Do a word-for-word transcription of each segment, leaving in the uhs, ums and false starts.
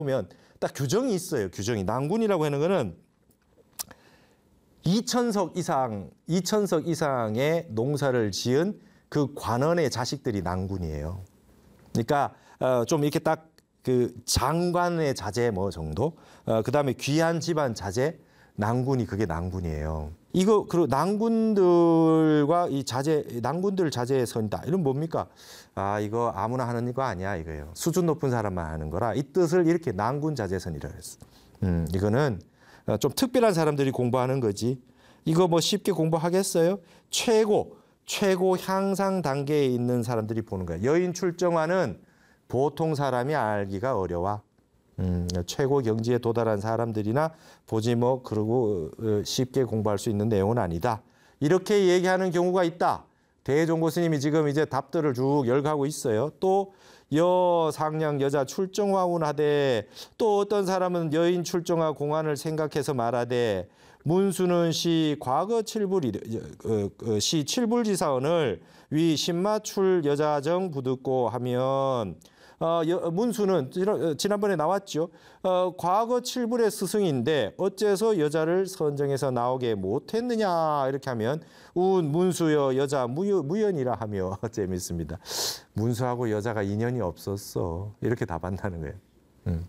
보면 딱 규정이 있어요. 규정이. 낭군이라고 하는 거는 이천 석 이상, 이천 석 이상의 농사를 지은 그 관원의 자식들이 낭군이에요. 그러니까 어, 좀 이렇게 딱 그 장관의 자제 뭐 정도, 어, 그다음에 귀한 집안 자제, 낭군이 그게 낭군이에요. 이거 그리고 낭군들과 이 자제, 낭군들 자제의 선이다. 이런 뭡니까? 아 이거 아무나 하는 거 아니야 이거예요. 수준 높은 사람만 하는 거라 이 뜻을 이렇게 낭군 자제선이라고 했어. 음, 이거는 좀 특별한 사람들이 공부하는 거지. 이거 뭐 쉽게 공부하겠어요? 최고, 최고 향상 단계에 있는 사람들이 보는 거야. 여인 출정화는 보통 사람이 알기가 어려워. 음, 최고 경지에 도달한 사람들이나 보지 뭐 그러고 쉽게 공부할 수 있는 내용은 아니다. 이렇게 얘기하는 경우가 있다. 대종고 스님이 지금 이제 답들을 쭉 열가고 있어요. 또 여상량 여자 출정화운 하되 또 어떤 사람은 여인 출정화 공안을 생각해서 말하되 문수는 시 과거 칠불이 시 칠불지사언을 위 신마출 여자정 부듣고 하면 어, 문수는 지난번에 나왔죠. 어, 과거 칠불의 스승인데 어째서 여자를 선정해서 나오게 못했느냐 이렇게 하면 운 문수여 여자 무여, 무연이라 하며 재밌습니다. 문수하고 여자가 인연이 없었어 이렇게 답한다는 거예요. 음.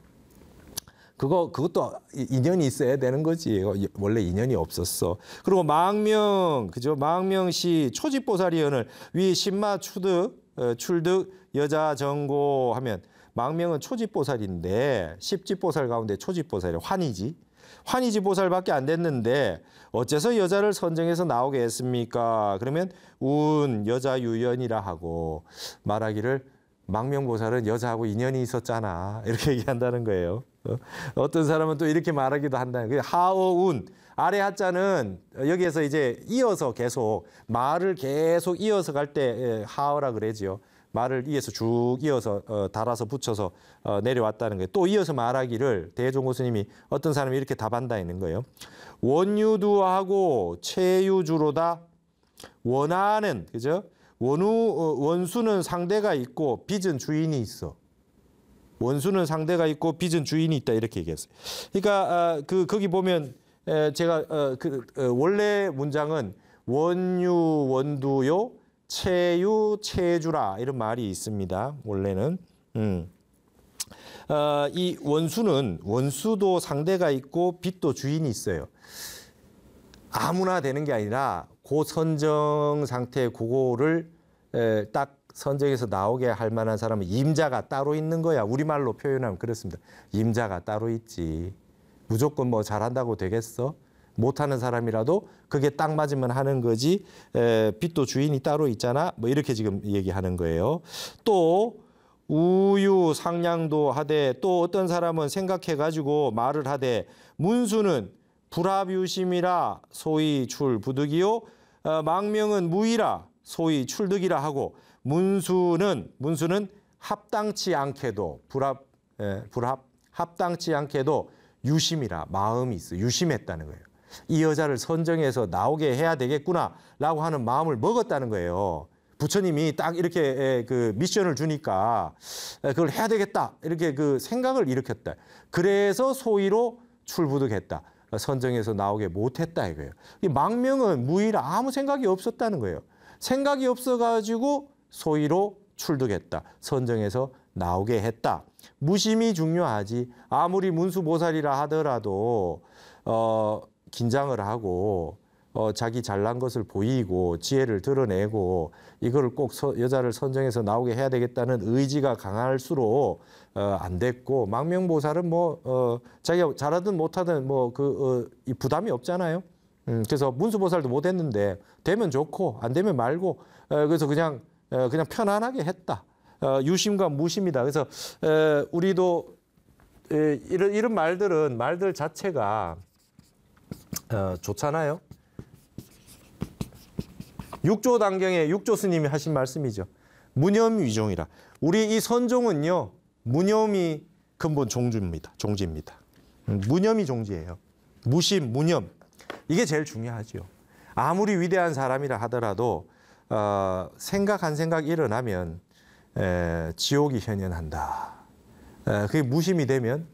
그거 그것도 인연이 있어야 되는 거지. 원래 인연이 없었어. 그리고 망명 그죠? 망명시 초집보살이언을 위 신마 추득 어, 출득 여자 정고 하면 망명은 초집보살인데 십집보살 가운데 초집보살이 환희지. 환희지 보살밖에 안 됐는데 어째서 여자를 선정해서 나오게 했습니까? 그러면 운 여자 유연이라 하고 말하기를 망명보살은 여자하고 인연이 있었잖아 이렇게 얘기한다는 거예요. 어떤 사람은 또 이렇게 말하기도 한다는 거예요. 하어운 아래 하자는 여기에서 이제 이어서 계속 말을 계속 이어서 갈 때 하어라 그러지요. 말을 이어서 쭉 이어서 어, 달아서 붙여서 어, 내려왔다는 거예요. 또 이어서 말하기를 대종고 스님이 어떤 사람이 이렇게 답한다 있는 거예요. 원유두하고 체유주로다. 원하는 그죠? 원우 어, 원수는 상대가 있고 빚은 주인이 있어. 원수는 상대가 있고 빚은 주인이 있다 이렇게 얘기했어요. 그러니까 아, 그 거기 보면 에, 제가 어, 그 어, 원래 문장은 원유 원두요 체유 체주라 이런 말이 있습니다. 원래는 음. 어, 이 원수는 원수도 상대가 있고 빚도 주인이 있어요. 아무나 되는 게 아니라 그 선정 상태 그거를 에, 딱 선정해서 나오게 할 만한 사람은 임자가 따로 있는 거야. 우리말로 표현하면 그렇습니다. 임자가 따로 있지. 무조건 뭐 잘한다고 되겠어? 못하는 사람이라도 그게 딱 맞으면 하는 거지. 에, 빚도 주인이 따로 있잖아. 뭐 이렇게 지금 얘기하는 거예요. 또 우유 상냥도 하되 또 어떤 사람은 생각해가지고 말을 하되 문수는 불합유심이라 소위 출부득이요 어, 망명은 무이라 소위 출득이라 하고 문수는 문수는 합당치 않게도 불합 에, 불합 합당치 않게도 유심이라 마음이 있어 유심했다는 거예요. 이 여자를 선정해서 나오게 해야 되겠구나라고 하는 마음을 먹었다는 거예요. 부처님이 딱 이렇게 그 미션을 주니까 그걸 해야 되겠다 이렇게 그 생각을 일으켰다. 그래서 소위로 출부득했다. 선정해서 나오게 못했다 이거예요. 이 망명은 무의라 아무 생각이 없었다는 거예요. 생각이 없어가지고 소위로 출득했다. 선정해서 나오게 했다. 무심이 중요하지. 아무리 문수보살이라 하더라도 어, 긴장을 하고 어, 자기 잘난 것을 보이고 지혜를 드러내고 이거를 꼭 서, 여자를 선정해서 나오게 해야 되겠다는 의지가 강할수록 어, 안 됐고 망명보살은 뭐 어, 자기가 잘하든 못하든 뭐 그 어, 이 부담이 없잖아요. 음, 그래서 문수보살도 못했는데 되면 좋고 안 되면 말고 어, 그래서 그냥 어, 그냥 편안하게 했다. 어, 유심과 무심이다. 그래서 에, 우리도 에, 이런 이런 말들은 말들 자체가 어, 좋잖아요. 육조 단경에 육조 스님이 하신 말씀이죠. 무념위종이라. 우리 이 선종은요. 무념이 근본 종주입니다. 종지입니다. 무념이 종지예요. 무심, 무념. 이게 제일 중요하죠. 아무리 위대한 사람이라 하더라도 어, 생각 한 생각 일어나면 에, 지옥이 현현한다. 에, 그게 무심이 되면